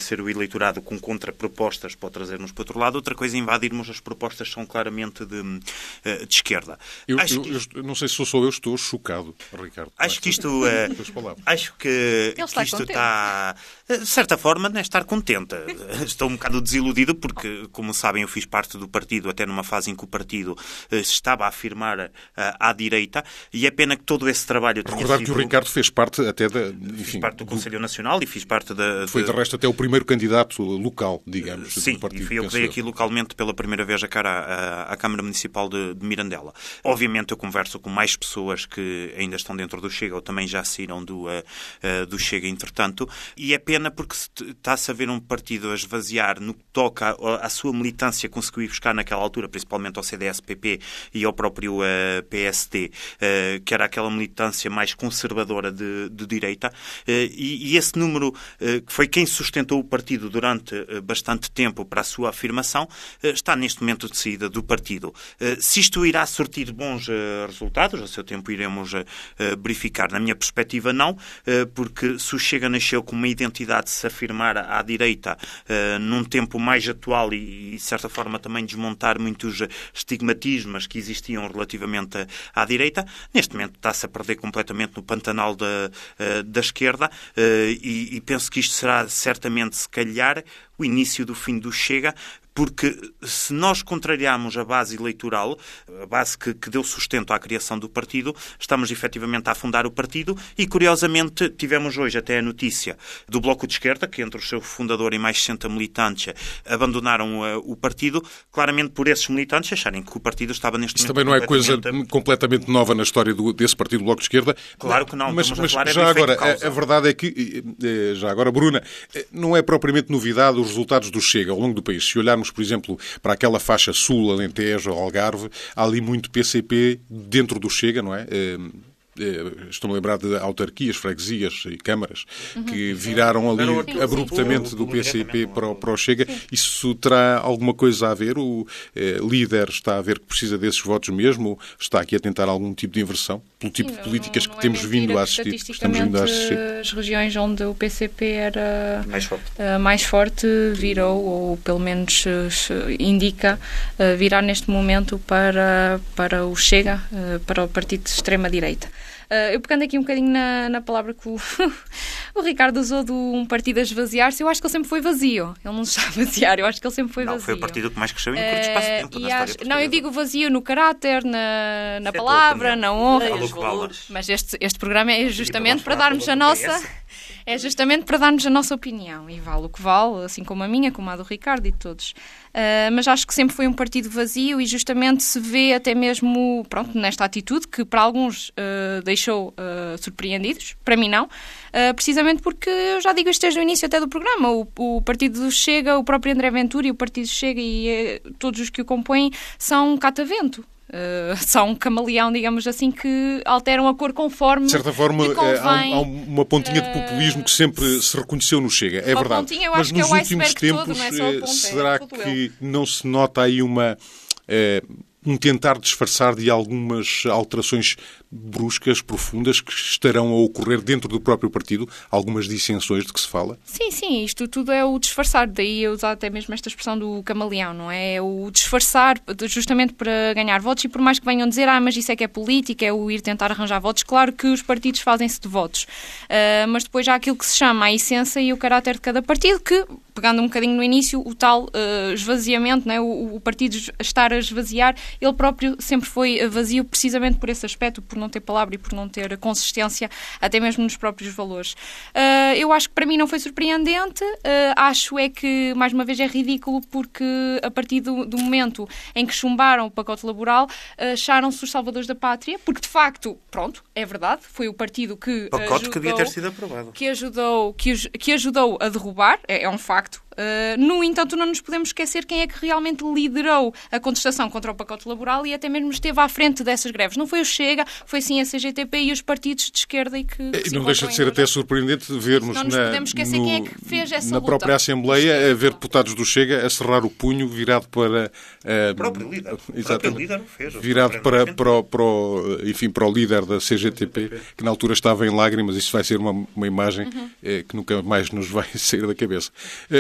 ser o eleitorado com contrapropostas pode trazer-nos para outro lado, outra coisa é invadirmos as propostas que são claramente de esquerda. Eu não sei se sou eu, estou chocado, Ricardo. Acho que isto está, de certa forma, não é estar contente. Estou um bocado desiludido porque, como sabem, eu fiz parte do partido até numa fase em que o partido se estava a afirmar à direita, e é pena que todo esse trabalho tenha Recordar que o Ricardo fez parte até fiz parte do Conselho Nacional e fiz parte Foi, de resto, até o primeiro candidato local, digamos, sim, do partido. Sim, e eu dei aqui localmente pela primeira vez a cara à Câmara Municipal de Mirandela. Obviamente eu converso com mais pessoas que ainda estão dentro do Chega ou também já saíram do Chega, entretanto, e é pena porque está-se a ver um partido a esvaziar no que toca à sua militância que conseguiu ir buscar naquela altura, principalmente ao CDS-PP e ao próprio PSD, que era aquela militância mais conservadora de direita, e esse número, que foi quem sustentou o partido durante bastante tempo para a sua afirmação, está neste momento de saída do partido. Se isto irá sortir bons resultados, a seu tempo iremos verificar. Na minha perspectiva, não, porque se o Chega nasceu com uma identidade de se afirmar à direita num tempo mais atual e, de certa forma, também desmontar muitos estigmatismos que existiam relativamente à direita, neste momento está-se a perder completamente no pantanal da esquerda, e penso que isto será certamente, se calhar, o início do fim do Chega, porque se nós contrariarmos a base eleitoral, a base que deu sustento à criação do partido, estamos efetivamente a afundar o partido e, curiosamente, tivemos hoje até a notícia do Bloco de Esquerda, que entre o seu fundador e mais 60 militantes abandonaram o partido, claramente por esses militantes acharem que o partido estava neste momento... Isso também não é coisa completamente nova na história desse partido, do Bloco de Esquerda. Claro que não, mas já agora, a verdade é que, já agora, Bruna, não é propriamente novidade os resultados do Chega ao longo do país. Se olharmos, por exemplo, para aquela faixa sul, Alentejo, Algarve, há ali muito PCP dentro do Chega, não é? Estou-me a lembrar de autarquias, freguesias e câmaras que viraram ali abruptamente do PCP para o Chega. Isso terá alguma coisa a ver? O líder está a ver que precisa desses votos mesmo? Está aqui a tentar algum tipo de inversão? Pelo tipo de políticas que temos vindo a assistir? As regiões onde o PCP era mais forte virou, ou pelo menos indica, virar neste momento para o Chega, para o partido de extrema-direita. Eu pegando aqui um bocadinho na palavra que o Ricardo usou de um partido a esvaziar-se, eu acho que ele sempre foi vazio. Ele não se está a vaziar, eu acho que ele sempre foi vazio. Foi o partido que mais cresceu em curto espaço de tempo na história portuguesa. Não, eu digo vazio no caráter, na palavra, na honra. Mas este programa é justamente para darmos a nossa... É justamente para dar-nos a nossa opinião, e vale o que vale, assim como a minha, como a do Ricardo e de todos. Mas acho que sempre foi um partido vazio e justamente se vê até mesmo, pronto, nesta atitude que para alguns deixou surpreendidos, para mim não, precisamente porque, eu já digo isto desde o início até do programa, o partido Chega, o próprio André Ventura e o partido Chega e todos os que o compõem são catavento. São um camaleão, digamos assim, que alteram a cor conforme de certa forma, lhe convém. Há uma pontinha de populismo que sempre se reconheceu no Chega, é verdade. Pontinha, eu mas acho nos que é o últimos tempos, todo, não é só a ponta, será que não se nota aí um tentar disfarçar de algumas alterações bruscas, profundas, que estarão a ocorrer dentro do próprio partido? Algumas dissensões de que se fala? Sim, isto tudo é o disfarçar. Daí eu usar até mesmo esta expressão do camaleão, não é? É o disfarçar justamente para ganhar votos, e por mais que venham dizer, mas isso é que é política, é o ir tentar arranjar votos. Claro que os partidos fazem-se de votos, mas depois há aquilo que se chama a essência e o caráter de cada partido, que, pegando um bocadinho no início, o tal esvaziamento, não é? O partido estar a esvaziar, ele próprio sempre foi vazio precisamente por esse aspecto, por não ter palavra e por não ter consistência, até mesmo nos próprios valores. Eu acho que para mim não foi surpreendente, acho é que, mais uma vez, é ridículo, porque a partir do momento em que chumbaram o pacote laboral, acharam-se os salvadores da pátria, porque de facto, pronto, é verdade, foi o partido que pacote que devia ter sido aprovado. Que ajudou a derrubar, é um facto. No entanto, não nos podemos esquecer quem é que realmente liderou a contestação contra o pacote laboral e até mesmo esteve à frente dessas greves. Não foi o Chega, foi sim a CGTP e os partidos de esquerda. E não deixa de ser até surpreendente vermos na própria Assembleia haver deputados do Chega a cerrar o punho virado para... o próprio líder o fez. Virado para o líder da CGTP, que na altura estava em lágrimas. Isso vai ser uma imagem que nunca mais nos vai sair da cabeça.